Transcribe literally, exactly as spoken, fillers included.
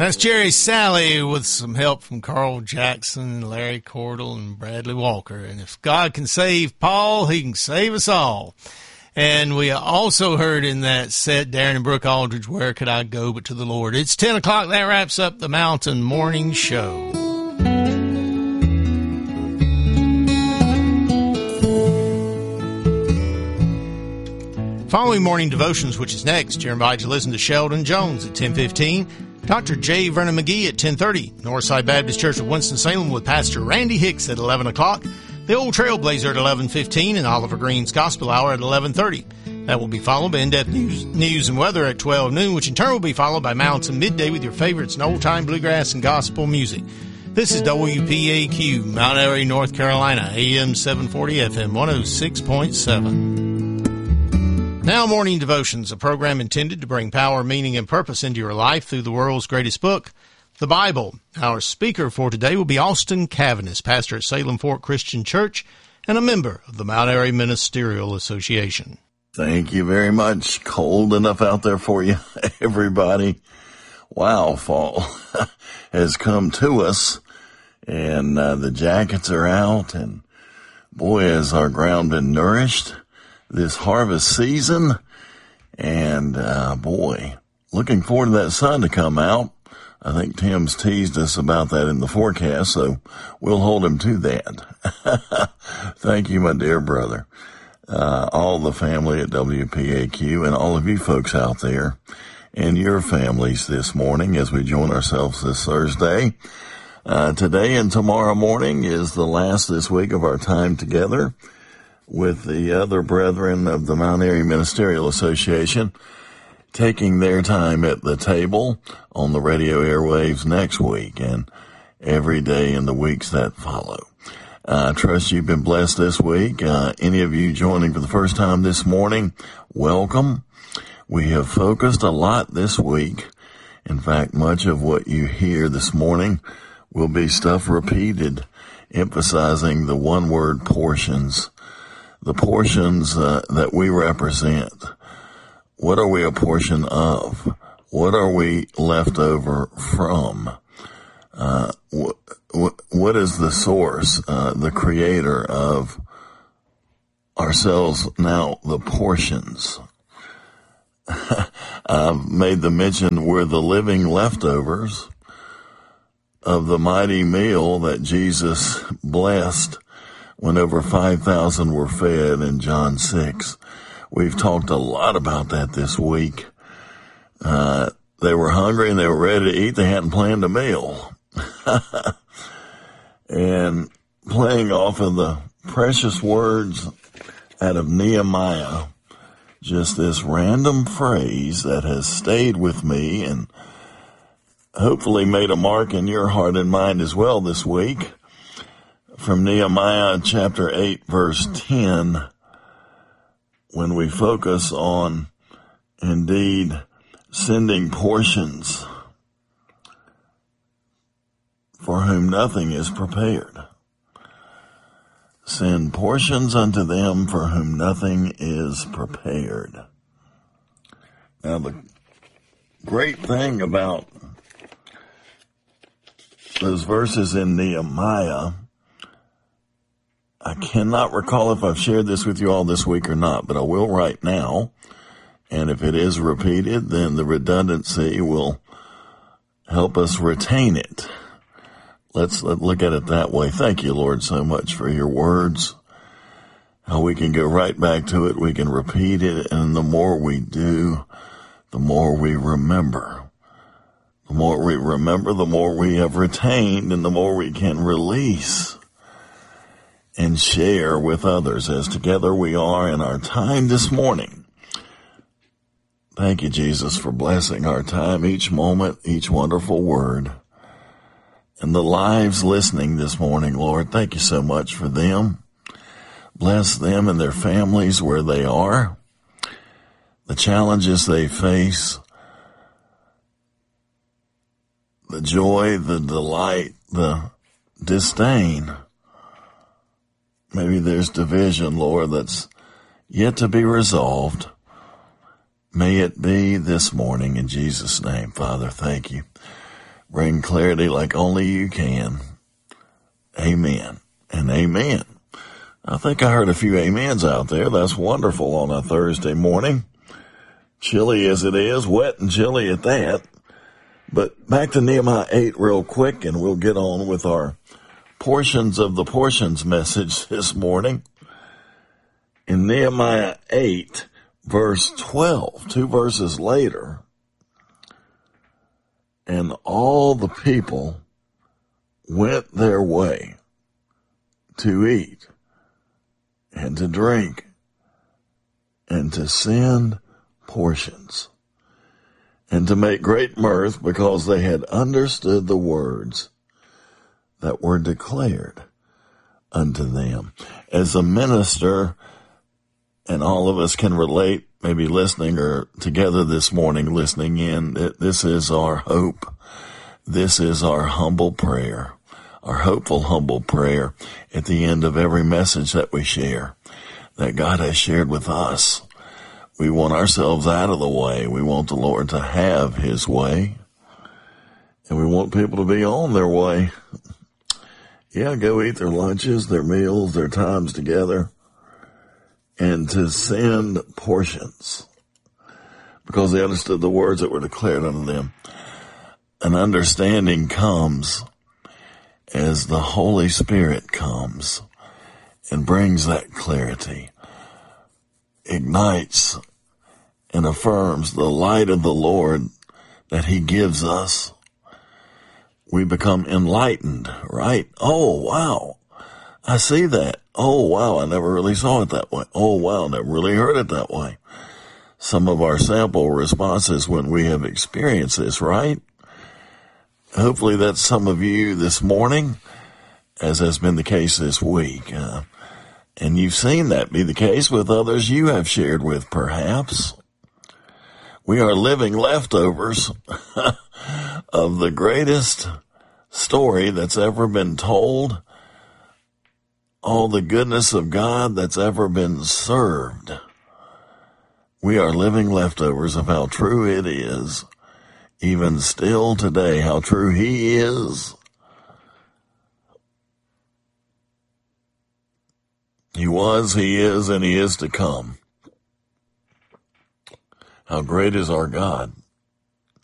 That's Jerry Salley with some help from Carl Jackson, Larry Cordell, and Bradley Walker. And if God can save Paul, he can save us all. And we also heard in that set, Darren and Brooke Aldridge, Where Could I Go But to the Lord? It's ten o'clock. That wraps up the Mountain Morning Show. Following morning devotions, which is next, you're invited to listen to Sheldon Jones at ten fifteen, Doctor J. Vernon McGee at ten thirty, Northside Baptist Church of Winston-Salem with Pastor Randy Hicks at eleven o'clock, The Old Trailblazer at eleven fifteen, and Oliver Green's Gospel Hour at eleven thirty. That will be followed by in-depth news, news and weather at twelve noon, which in turn will be followed by Mountain Midday with your favorites in old-time bluegrass and gospel music. This is W P A Q, Mount Airy, North Carolina, A M seven forty, F M one oh six point seven. Now, Morning Devotions, a program intended to bring power, meaning, and purpose into your life through the world's greatest book, the Bible. Our speaker for today will be Austin Cavanis, pastor at Salem Fort Christian Church and a member of the Mount Airy Ministerial Association. Thank you very much. Cold enough out there for you, everybody. Wow, fall has come to us, and uh, the jackets are out, and boy, has our ground been nourished this harvest season. And uh boy, looking forward to that sun to come out. I think Tim's teased us about that in the forecast, so we'll hold him to that. Thank you, my dear brother. Uh all the family at W P A Q and all of you folks out there and your families this morning as we join ourselves this Thursday. Uh today and tomorrow morning is the last this week of our time together with the other brethren of the Mount Airy Ministerial Association, taking their time at the table on the radio airwaves next week and every day in the weeks that follow. Uh, I trust you've been blessed this week. Uh, any of you joining for the first time this morning, welcome. We have focused a lot this week. In fact, much of what you hear this morning will be stuff repeated, emphasizing the one-word portions. The portions uh, that we represent. What are we a portion of? What are we left over from? Uh, wh- wh- what is the source, uh, the creator of ourselves, now the portions? I've made the mention we're the living leftovers of the mighty meal that Jesus blessed when over five thousand were fed in John six. We've talked a lot about that this week. Uh, they were hungry and they were ready to eat. They hadn't planned a meal. And playing off of the precious words out of Nehemiah, just this random phrase that has stayed with me and hopefully made a mark in your heart and mind as well this week. From Nehemiah chapter eight, verse ten, when we focus on, indeed, sending portions for whom nothing is prepared. Send portions unto them for whom nothing is prepared. Now, the great thing about those verses in Nehemiah, I cannot recall if I've shared this with you all this week or not, but I will right now. And if it is repeated, then the redundancy will help us retain it. Let's let, look at it that way. Thank you, Lord, so much for your words. How we can go right back to it. We can repeat it. And the more we do, the more we remember. The more we remember, the more we have retained and the more we can release and share with others as together we are in our time this morning. Thank you, Jesus, for blessing our time, each moment, each wonderful word. And the lives listening this morning, Lord, thank you so much for them. Bless them and their families where they are, the challenges they face, the joy, the delight, the disdain. Maybe there's division, Lord, that's yet to be resolved. May it be this morning in Jesus' name, Father. Thank you. bring clarity like only you can. Amen and amen. I think I heard a few amens out there. That's wonderful on a Thursday morning. Chilly as it is, wet and chilly at that. But back to Nehemiah eight real quick, and we'll get on with our portions of the portions message this morning. In Nehemiah eight, verse twelve, two verses later, and all the people went their way to eat and to drink and to send portions and to make great mirth because they had understood the words that were declared unto them. As a minister, and all of us can relate, maybe listening or together this morning, listening in, this is our hope. This is our humble prayer, our hopeful, humble prayer at the end of every message that we share, that God has shared with us. We want ourselves out of the way. We want the Lord to have his way. And we want people to be on their way. Yeah, go eat their lunches, their meals, their times together, and to send portions because they understood the words that were declared unto them. An understanding comes as the Holy Spirit comes and brings that clarity, ignites and affirms the light of the Lord that he gives us. We become enlightened, right? Oh, wow. I see that. Oh, wow. I never really saw it that way. Oh, wow. Never really heard it that way. Some of our sample responses when we have experienced this, right? Hopefully that's some of you this morning, as has been the case this week. Uh, and you've seen that be the case with others you have shared with, perhaps. We are living leftovers of the greatest story that's ever been told, all the goodness of God that's ever been served. We are living leftovers of how true it is, even still today, how true he is. He was, he is, and he is to come. How great is our God.